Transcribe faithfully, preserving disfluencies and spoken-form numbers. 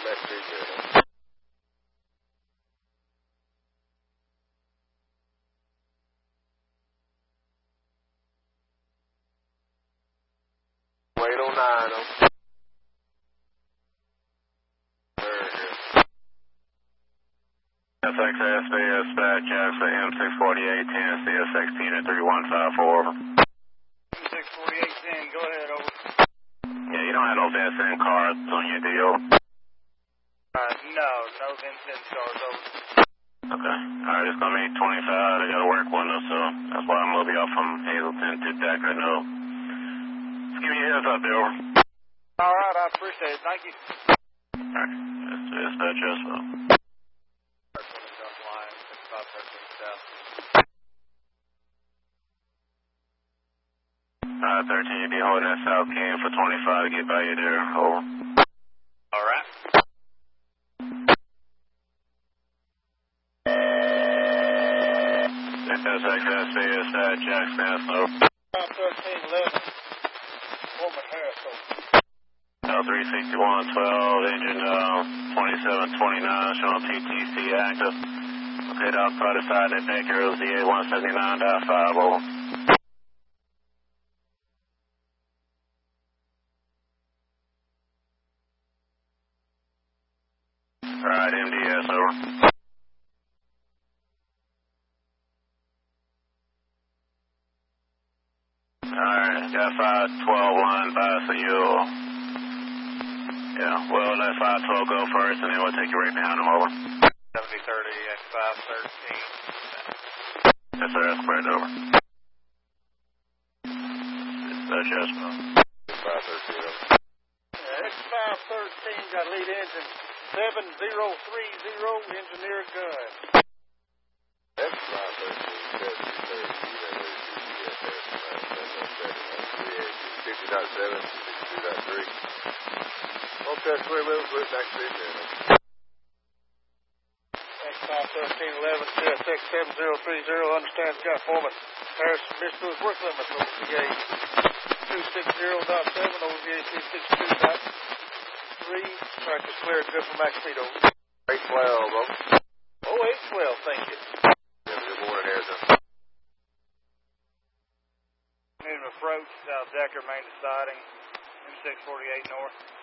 Next detail. eight oh nine, oh. S X S B S dispatch, Jackson M six forty-eight ten, C S sixteen at three one five four, over. M six forty-eight ten, go ahead, over. Yeah, you don't have no Vincent cards on your deal? Uh, no, no Vincent cards, over. Okay. Alright, it's gonna be twenty-five. I gotta work one though, so that's why I'm gonna be off from Hazleton to Decker. No. Just give me a heads up there, over. Alright, I appreciate it. Thank you. Alright. That's dispatch, yes, well. Uh, thirteen, you'll be holding that South King for twenty-five to get by you there, over. Alright. S X S B S at Jackson, over. thirteen eleven, Foreman Harris, over. L three sixty-one twelve, engine uh, twenty-seven twenty-nine, showing P T C active. Okay, outside the side at Baker, Z A one seventy-nine point five, over. Alright, M D S, over. Alright, got five twelve line by, so you'll, yeah, well, let five twelve go first, and then we'll take you right behind them, over. seventy thirty at five thirteen. Yes, sir, that's correct, over. That's yes, well. five thirteen, over. X five thirteen got lead engine seven zero three zero, engineer gun. X five thirteen, seven thirty, sixty point seven, sixty-two point three. Okay, clear, we'll put it back to detail. X five thirteen eleven, C S X seven zero three zero, understands got Foreman Harris, Mister Lewis work limit, O V A two sixty point seven, O V A two sixty-two point three, practice clear, good for max speed, over. eight twelve, over. Oh, eight twelve, thank you. Yeah, good morning, Harrison. Name approach, South Decker, main siding, M six forty-eight north.